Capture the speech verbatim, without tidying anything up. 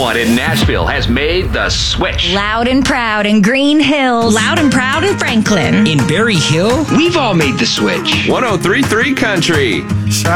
Everyone in Nashville has made the switch. Loud and proud in Green Hills. Loud and proud in Franklin. In Berry Hill? We've all made the switch. one oh three point three Country.